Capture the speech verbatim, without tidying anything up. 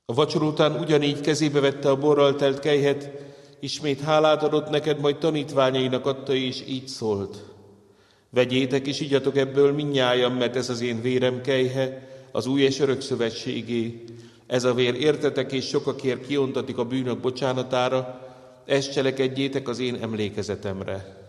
A vacsora után ugyanígy kezébe vette a borral telt kelyhet, ismét hálát adott neked, majd tanítványainak adta, és így szólt. Vegyétek és igyatok ebből mindnyájan, mert ez az én vérem kelyhe, az új és örök szövetségé. Ez a vér értetek és sokakért kiontatik a bűnök bocsánatára, ezt cselekedjétek az én emlékezetemre.